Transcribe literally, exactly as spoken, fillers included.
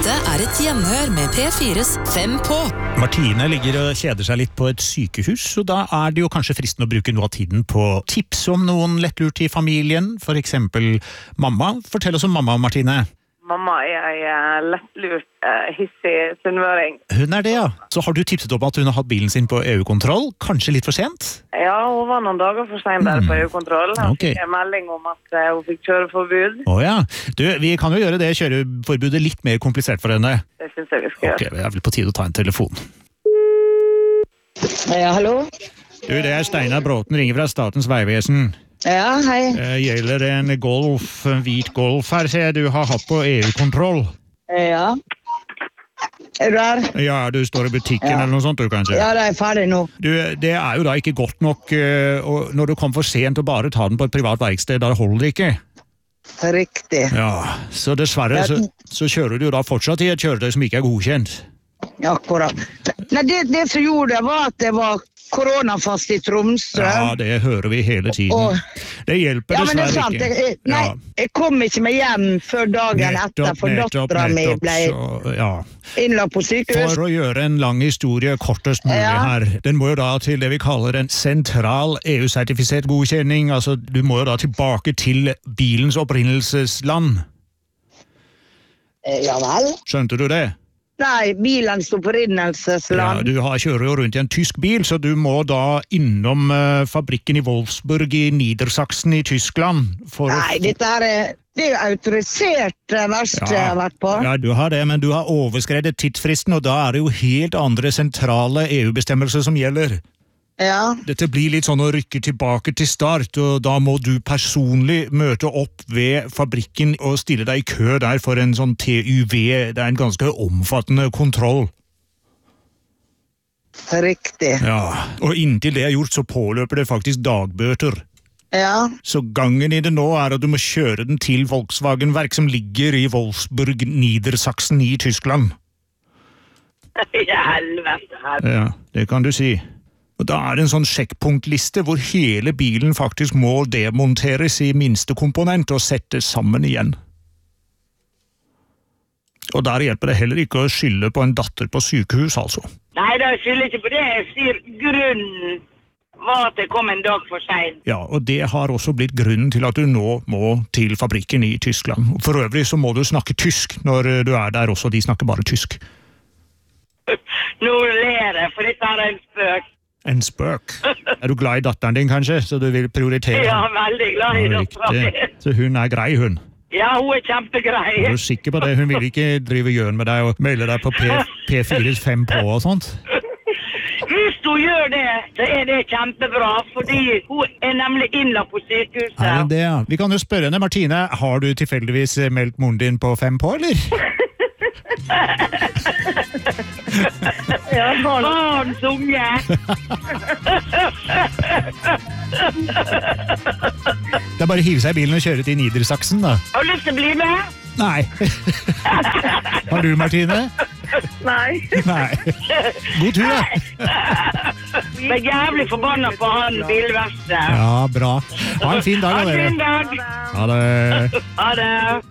Dette er et gjenhør med P fires Fem på. Martine ligger og kjeder seg litt på et sykehus, og da er det jo kanskje fristende å bruke noe av tiden på tips om noen lettlurt i familien, for eksempel mamma. Fortell oss om mamma, Martine. Mamma er en lettlurt, hissig sunnmøring. Hun er det, ja. Så har du tipset om at hun har hatt bilen sin på E U-kontroll, kanskje litt for sent? Ja, hun var noen dager for sent der på E U-kontroll. Hun Okay. fikk en melding om at hun fikk kjøreforbud. Åja, du, vi kan jo gjøre det kjøreforbudet litt mer komplisert for henne. Det synes jeg vi skal Ok, gjøre. det er vel på tide å ta en telefon. Ja, hallo? Du, det er Steinar Bråten, ringer fra Statens Vegvesen. Ja, hei. Det gjelder en golf, en hvit golf her, ser jeg du har hatt på E U-kontroll. Ja. Er du der? Ja, du står i butikken Ja. eller noe sånt, du kanskje? Ja, det er ferdig nå. Du, det er jo da ikke godt nok, eh, og når du kom for sent og bare ta den på et privat verksted, da holder det ikke. Riktig. Ja, så dessverre Ja. så, så kjører du da fortsatt i et kjøretøy som ikke er godkjent. Ja, akkurat. Nei, det, det som gjorde det var at det var koronafast i Tromsø. Ja, det hører vi hele tiden. Og- Det hjelper Ja, men det er dessverre sant. ikke. Jeg, jeg, nei, Ja. jeg kom ikke meg hjem før dagen etter, for datteren min ble så, ja. innlagt på sykehus. For å gjøre en lang historie kortest mulig Ja. her. Den må jo da til det vi kaller en sentral E U-sertifisert godkjenning. Altså, du må jo da tilbake til bilens opprinnelsesland. Eh, Ja vel? Skjønte du det? Nei, bilen sto på Ja, rinnelsesland. du har, kjører jo rundt i en tysk bil, så du må da innom uh, fabrikken i Wolfsburg i Niedersachsen i Tyskland. For Nei, å få... dette her er, det er jo autorisert det verste jeg har vært på. Ja, du har det, men du har overskredet tidsfristen, og da er det jo helt andre sentrale E U-bestemmelser som gjelder. Ja. Dette blir litt sånn å rykke tilbake til start, og da må du personlig møte opp ved fabrikken og stille deg i kø der for en sånn T U V. Det er en ganske omfattende kontroll. Riktig. Ja, og inntil det er gjort, så påløper det faktisk dagbøter. Ja. Så gangen i det nå er at du må kjøre den til Volkswagen-verk som ligger i Wolfsburg, Niedersachsen i Tyskland. I helvete her. Ja, det kan du si. Og da er det en sånn sjekkpunktliste hvor hele bilen faktisk må demonteres i minste komponent og settes sammen igjen. Og der hjelper det heller ikke å skylde på en datter på sykehus, altså. Nei, det skylder ikke på det. Jeg sier grunnen var at det kom en dag for sent. Ja, og det har også blitt grunnen til at du nå må til fabrikken i Tyskland. For øvrig så må du snakke tysk når du er der også, de snakker bare tysk. Nå ler jeg, for dette er en spøk. En spøk. Er du glad i datteren din, kanskje, så du vil prioritere? Jeg er veldig glad i Ja, datteren min. riktig. Så hun er grei, hun. Ja, hun er kjempegrei. Er du sikker på det? Hun vil ikke drive gjøn med deg og melde deg på P fires Fem på og sånt? Hvis hun gjør det, så er det kjempebra, fordi hun er nemlig innlagt på sykehuset. Er det det, ja? Vi kan jo spørre henne, Martine, har du tilfeldigvis meldt moren din på Fem på, eller? Ja, barn. Barns unge. Det er bare å hive seg i bilen og kjøre til Niedersachsen, da. Har du lyst til å bli med? Nei. Har du, Martine? Nei. Nei. God tur, da. Jeg er jævlig forbannet på han bilverste. Ja, bra. Ha en fin dag, Ha da, en dere. fin dag. Ha det. Ha det.